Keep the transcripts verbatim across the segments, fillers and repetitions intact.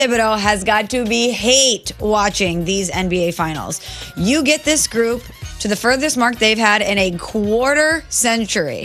Thibodeau has got to be hate watching these N B A finals. You get this group to the furthest mark they've had in a quarter century.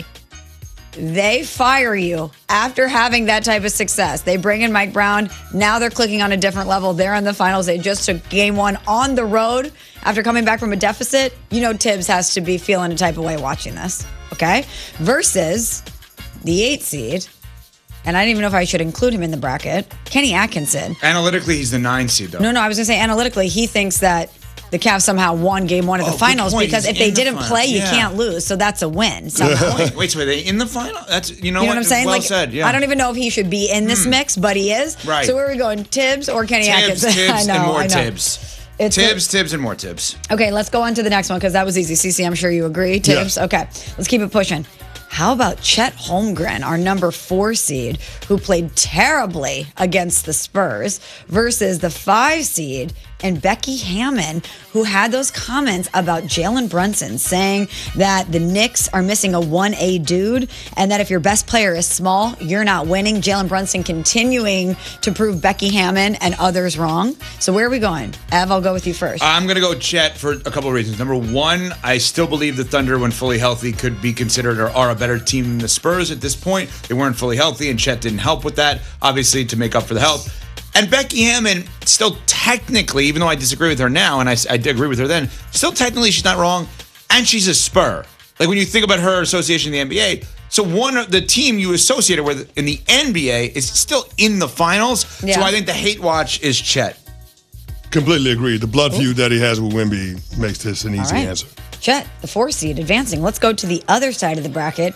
They fire you after having that type of success. They bring in Mike Brown. Now they're clicking on a different level. They're in the finals. They just took game one on the road after coming back from a deficit. You know Tibbs has to be feeling a type of way watching this, okay? Versus the eight seed, and I don't even know if I should include him in the bracket, Kenny Atkinson. Analytically, he's the nine seed, though. No, no, I was going to say analytically, he thinks that the Cavs somehow won game one of the Oh, finals good point. because He's if they in the didn't final. play, you Yeah. can't lose. So that's a win. somehow. Wait, wait, so are they in the final? That's you know, You know what I'm saying? Well like, said. Yeah. I don't even know if he should be in this mix, but he is. Right. So where are we going? Tibbs or Kenny Tibbs, Atkinson? Tibbs, I know, and more I know. Tibbs. It's Tibbs, Tibbs, and more Tibbs. Okay, let's go on to the next one because that was easy. Cece, I'm sure you agree. Tibbs. Yeah. Okay, let's keep it pushing. How about Chet Holmgren, our number four seed, who played terribly against the Spurs, versus the five seed and Becky Hammon, who had those comments about Jalen Brunson, saying that the Knicks are missing a one A dude and that if your best player is small, you're not winning. Jalen Brunson continuing to prove Becky Hammon and others wrong. So where are we going? Ev, I'll go with you first. I'm going to go Chet for a couple of reasons. Number one, I still believe the Thunder, when fully healthy, could be considered or are a better team than the Spurs at this point. They weren't fully healthy, and Chet didn't help with that, obviously, to make up for the health. And Becky Hammon, still technically, even though I disagree with her now, and I, I did agree with her then, still technically she's not wrong, and she's a Spur. Like when you think about her association in the N B A, so one of the team you associate her with in the N B A is still in the finals. Yeah. So I think the hate watch is Chet. Completely agree. The blood feud that he has with Wemby makes this an easy All right. answer. Chet, the four seed, advancing. Let's go to the other side of the bracket.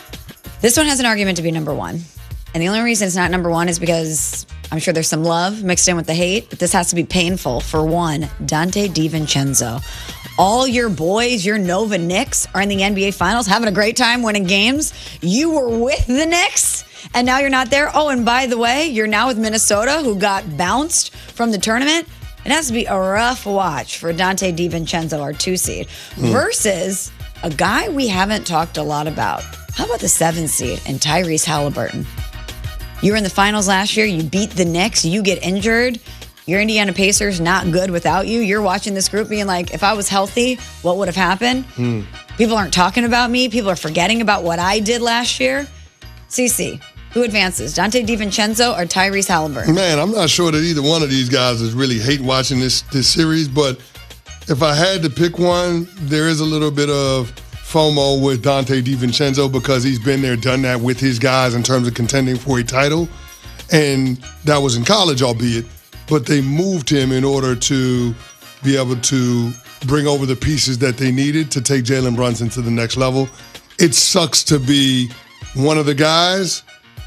This one has an argument to be number one. And the only reason it's not number one is because I'm sure there's some love mixed in with the hate, but this has to be painful. For one, Dante DiVincenzo. All your boys, your Nova Knicks, are in the N B A Finals, having a great time winning games. You were with the Knicks, and now you're not there. Oh, and by the way, you're now with Minnesota, who got bounced from the tournament. It has to be a rough watch for Dante DiVincenzo, our two seed, versus a guy we haven't talked a lot about. How about the seven seed and Tyrese Halliburton? You were in the finals last year. You beat the Knicks. You get injured. Your Indiana Pacers not good without you. You're watching this group being like, if I was healthy, what would have happened? Mm. People aren't talking about me. People are forgetting about what I did last year. Cece, who advances? Dante DiVincenzo or Tyrese Halliburton? Man, I'm not sure that either one of these guys is really hate watching this this series, but if I had to pick one, there is a little bit of FOMO with Dante DiVincenzo because he's been there, done that with his guys in terms of contending for a title. And that was in college, albeit, but they moved him in order to be able to bring over the pieces that they needed to take Jalen Brunson to the next level. It sucks to be one of the guys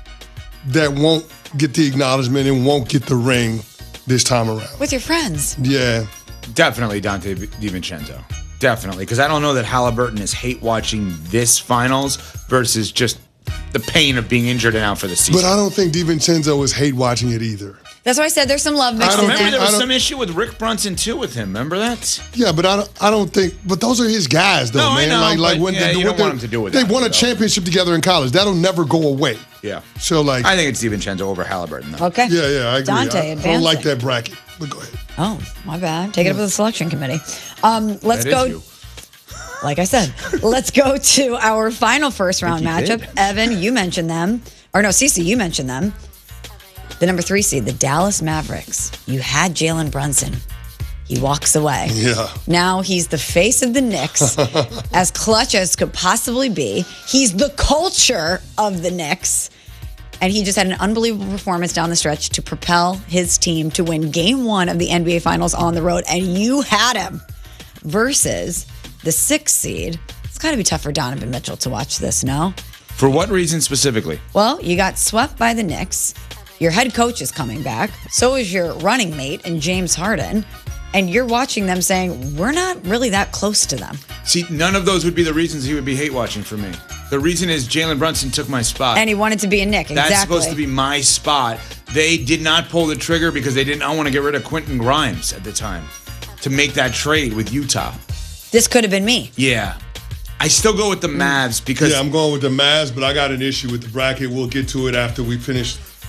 that won't get the acknowledgement and won't get the ring this time around. With your friends. Yeah. Definitely Dante DiVincenzo. Definitely. Because I don't know that Halliburton is hate watching this finals versus just the pain of being injured and out for the season. But I don't think DiVincenzo is hate watching it either. That's why I said there's some love mixed I in don't there. Remember there was I don't- some issue with Rick Brunson too with him. Remember that? Yeah, but I don't, I don't think. But those are his guys, though, No, I man. know, like, like but when yeah, they, you what don't they- want him to do with They that, won a though. championship together in college. That'll never go away. Yeah. So, like, I think it's DiVincenzo over Halliburton, though. Okay. yeah, yeah, I agree. Dante I, I advancing. don't like that bracket. But go ahead. Oh, my bad. Take it up with the selection committee. Um, let's That go. is you. Like I said, let's go to our final first round Think you matchup. did. Evan, you mentioned them. Or no, Cece, you mentioned them. The number three seed, the Dallas Mavericks. You had Jalen Brunson. He walks away. Yeah. Now he's the face of the Knicks, as clutch as could possibly be. He's the culture of the Knicks. And he just had an unbelievable performance down the stretch to propel his team to win game one of the N B A Finals on the road. And you had him versus the sixth seed. It's got to be tough for Donovan Mitchell to watch this, no? For what reason specifically? Well, you got swept by the Knicks. Your head coach is coming back. So is your running mate and James Harden. And you're watching them saying, we're not really that close to them. See, none of those would be the reasons he would be hate watching for me. The reason is Jalen Brunson took my spot. And he wanted to be a Knick, exactly. That's supposed to be my spot. They did not pull the trigger because they didn't want to get rid of Quentin Grimes at the time to make that trade with Utah. This could have been me. Yeah. I still go with the Mavs because Yeah, I'm going with the Mavs, but I got an issue with the bracket. We'll get to it after we finish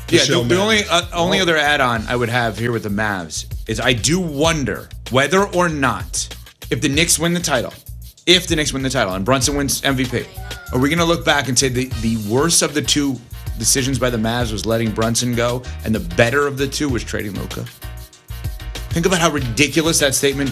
Yeah, the, Michelle the only Madness. uh, only other add-on I would have here with the Mavs is I do wonder whether or not if the Knicks win the title, if the Knicks win the title and Brunson wins M V P, are we going to look back and say the, the worst of the two decisions by the Mavs was letting Brunson go, and the better of the two was trading Luka? Think about how ridiculous that statement